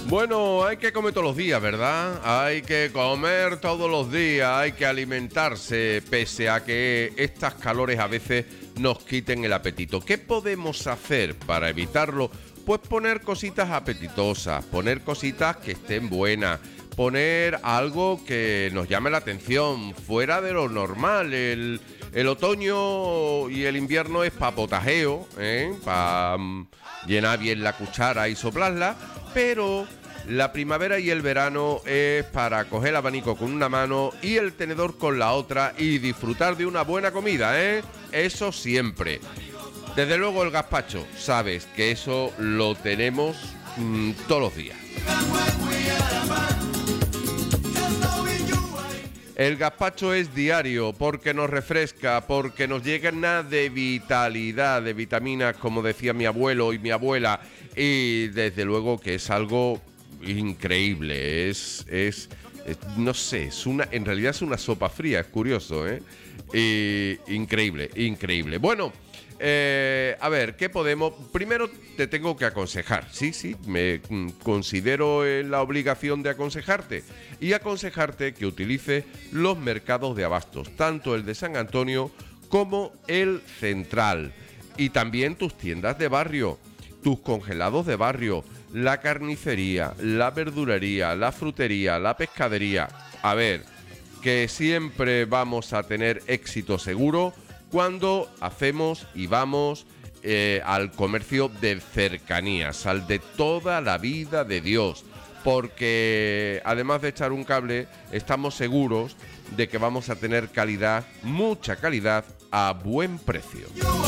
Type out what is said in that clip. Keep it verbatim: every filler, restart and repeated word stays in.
Bueno, hay que comer todos los días, ¿verdad? Hay que comer todos los días, hay que alimentarse, pese a que estas calores a veces nos quiten el apetito. ¿Qué podemos hacer para evitarlo? Pues poner cositas apetitosas, poner cositas que estén buenas, poner algo que nos llame la atención, fuera de lo normal. El, el otoño y el invierno es para potajeo, ¿eh? Para um, llenar bien la cuchara y soplarla, pero la primavera y el verano es para coger el abanico con una mano y el tenedor con la otra y disfrutar de una buena comida, ¿eh? Eso siempre. Desde luego el gazpacho, sabes que eso lo tenemos mmm, todos los días. El gazpacho es diario porque nos refresca, porque nos llena de vitalidad, de vitaminas, como decía mi abuelo y mi abuela, y desde luego que es algo increíble, es, es, es no sé, es una, en realidad es una sopa fría, es curioso, ¿eh? Y, increíble, increíble. Bueno, eh, a ver, ¿qué podemos? Primero te tengo que aconsejar, sí, sí, me mm, considero en la obligación de aconsejarte y aconsejarte que utilices los mercados de abastos, tanto el de San Antonio como el central, y también tus tiendas de barrio, tus congelados de barrio, la carnicería, la verdulería, la frutería, la pescadería. A ver, que siempre vamos a tener éxito seguro cuando hacemos y vamos eh, al comercio de cercanías, al de toda la vida de Dios, porque además de echar un cable, estamos seguros de que vamos a tener calidad, mucha calidad, a buen precio.